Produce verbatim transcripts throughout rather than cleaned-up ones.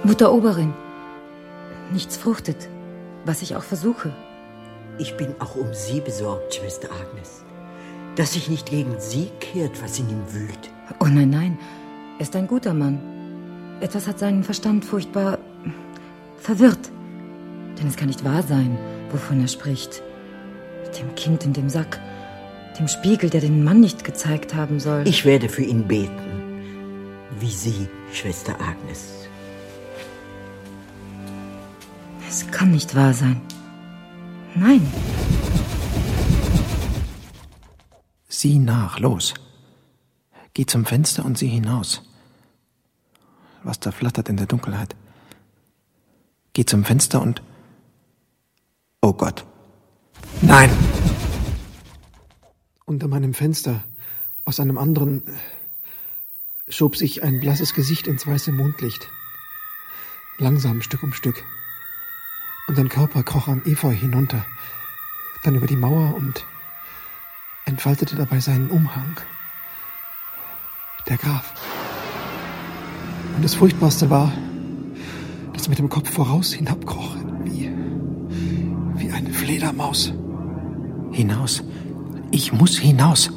Mutter Oberin, nichts fruchtet, was ich auch versuche. Ich bin auch um Sie besorgt, Schwester Agnes. Dass sich nicht gegen Sie kehrt, was in ihm wühlt. Oh nein, nein, er ist ein guter Mann. Etwas hat seinen Verstand furchtbar verwirrt. Denn es kann nicht wahr sein, wovon er spricht. Dem Kind in dem Sack, dem Spiegel, der den Mann nicht gezeigt haben soll. Ich werde für ihn beten, wie Sie, Schwester Agnes. Es kann nicht wahr sein. Nein. Sieh nach, los. Geh zum Fenster und sieh hinaus. Was da flattert in der Dunkelheit. Geh zum Fenster und... Oh Gott. Nein! Unter meinem Fenster, aus einem anderen, schob sich ein blasses Gesicht ins weiße Mondlicht. Langsam, Stück um Stück. Und ein Körper kroch am Efeu hinunter, dann über die Mauer und entfaltete dabei seinen Umhang. Der Graf. Und das Furchtbarste war, dass er mit dem Kopf voraus hinabkroch, wie, wie eine Fledermaus. Hinaus. Ich muss hinaus.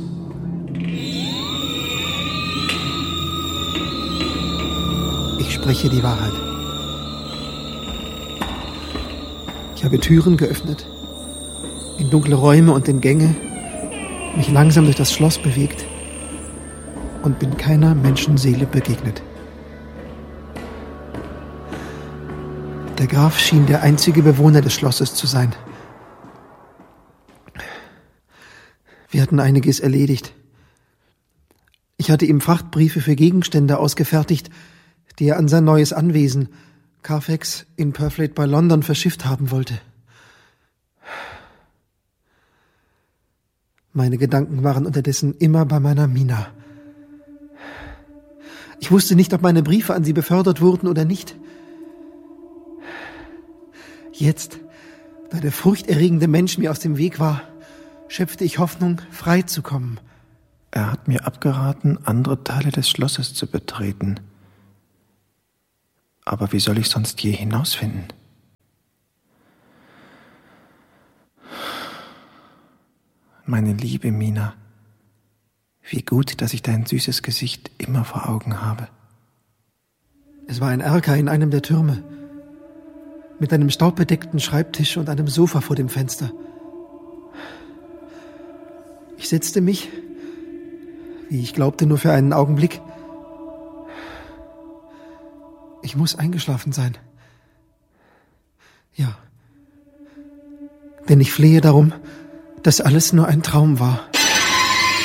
Ich spreche die Wahrheit. Ich habe Türen geöffnet, in dunkle Räume und in Gänge, mich langsam durch das Schloss bewegt und bin keiner Menschenseele begegnet. Der Graf schien der einzige Bewohner des Schlosses zu sein. Wir hatten einiges erledigt. Ich hatte ihm Frachtbriefe für Gegenstände ausgefertigt, die er an sein neues Anwesen, Carfax in Purfleet bei London, verschifft haben wollte. Meine Gedanken waren unterdessen immer bei meiner Mina. Ich wusste nicht, ob meine Briefe an sie befördert wurden oder nicht. Jetzt, da der furchterregende Mensch mir aus dem Weg war, schöpfte ich Hoffnung, frei zu kommen. Er hat mir abgeraten, andere Teile des Schlosses zu betreten. Aber wie soll ich sonst je hinausfinden? Meine liebe Mina, wie gut, dass ich dein süßes Gesicht immer vor Augen habe. Es war ein Erker in einem der Türme, mit einem staubbedeckten Schreibtisch und einem Sofa vor dem Fenster. Ich setzte mich, wie ich glaubte, nur für einen Augenblick. Ich muss eingeschlafen sein. Ja. Denn ich flehe darum, dass alles nur ein Traum war.